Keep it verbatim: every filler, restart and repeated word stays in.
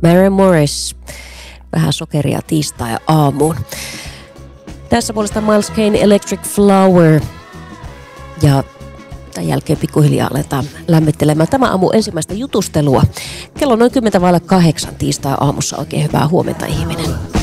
Maren Morris. Vähän sokeria tiistai aamuun. Tässä puolestaan Miles Kane, Electric Flower. Ja tämän jälkeen pikkuhiljaa aletaan lämmittelemään tämä aamu ensimmäistä jutustelua. Kello noin kymmenen vaille kahdeksan tiistai aamussa. Oikein hyvää huomenta, ihminen.